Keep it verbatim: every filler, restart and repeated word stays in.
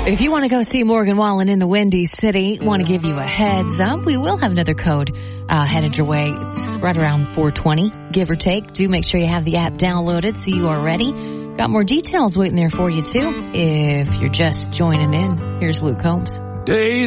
If you want to go see Morgan Wallen in the Windy City, want to give you a heads up, we will have another code uh, headed your way. It's right around four twenty, give or take. Do make sure you have the app downloaded so you are ready. Got more details waiting there for you, too, if you're just joining in. Here's Luke Combs. Days